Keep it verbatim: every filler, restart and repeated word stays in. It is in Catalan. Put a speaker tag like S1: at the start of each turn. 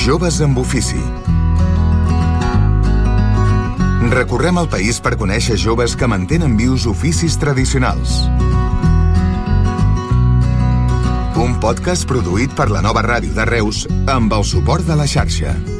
S1: Joves amb ofici. Recorrem el país per conèixer joves que mantenen vius oficis tradicionals. Un podcast produït per la Nova Ràdio de Reus amb el suport de la xarxa.